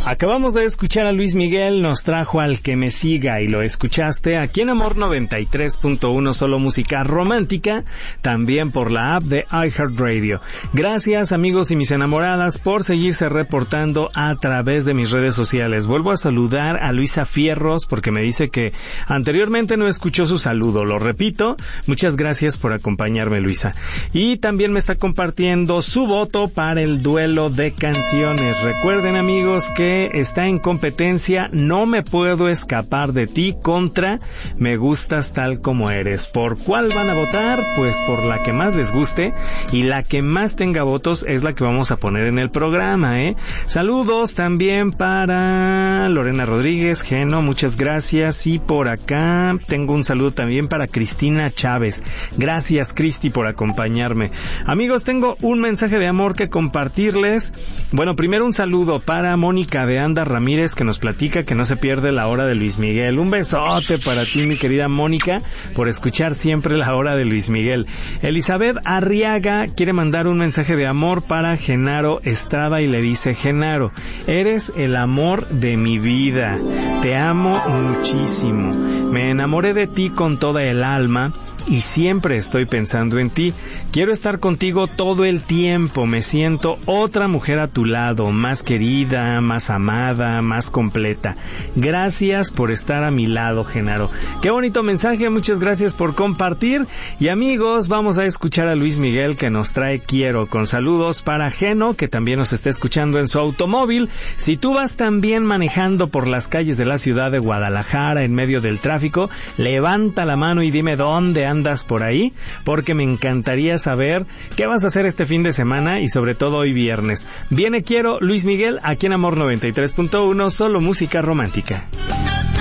Acabamos de escuchar a Luis Miguel, nos trajo Al que me siga y lo escuchaste aquí en Amor 93.1, solo música romántica, también por la app de iHeartRadio. Gracias amigos y mis enamoradas por seguirse reportando a través de mis redes sociales. Vuelvo a saludar a Luisa Fierros porque me dice que anteriormente no escuchó su saludo. Lo repito, muchas gracias por acompañarme, Luisa. Y también me está compartiendo su voto para el duelo de canciones. Recuerden amigos que está en competencia No me puedo escapar de ti contra Me gustas tal como eres. ¿Por cuál van a votar? Pues por la que más les guste, y la que más tenga votos es la que vamos a poner en el programa, Saludos también para Lorena Rodríguez, Geno, muchas gracias. Y por acá tengo un saludo también para Cristina Chávez. Gracias, Cristi, por acompañarme. Amigos, tengo un mensaje de amor que compartirles. Bueno, primero un saludo para Mónica de Anda Ramírez, que nos platica que no se pierde la hora de Luis Miguel. Un besote para ti, mi querida Mónica, por escuchar siempre la hora de Luis Miguel. Elizabeth Arriaga quiere mandar un mensaje de amor para Genaro Estrada y le dice: Genaro, eres el amor de mi vida, te amo muchísimo, me enamoré de ti con toda el alma y siempre estoy pensando en ti. Quiero estar contigo todo el tiempo. Me siento otra mujer a tu lado, más querida, más amada, más completa. Gracias por estar a mi lado, Genaro. Qué bonito mensaje, muchas gracias por compartir. Y amigos, vamos a escuchar a Luis Miguel, que nos trae Quiero, con saludos para Geno, que también nos está escuchando en su automóvil. Si tú vas también manejando por las calles de la ciudad de Guadalajara en medio del tráfico, levanta la mano y dime dónde andas por ahí, porque me encantaría saber qué vas a hacer este fin de semana y sobre todo hoy viernes. Viene Quiero, Luis Miguel, aquí en Amor 93.1, solo música romántica.